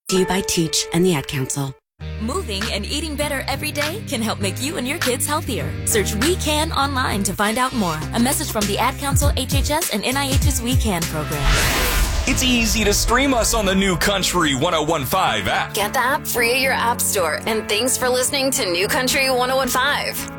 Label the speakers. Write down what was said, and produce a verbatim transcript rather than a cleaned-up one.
Speaker 1: To you by Teach and the Ad Council.
Speaker 2: Moving and eating better every day can help make you and your kids healthier. Search We Can online to find out more. A message from the Ad Council, H H S, and N I H's We Can program.
Speaker 3: It's easy to stream us on the New Country ten fifteen app.
Speaker 4: Get the app free at your app store. And thanks for listening to New Country ten fifteen.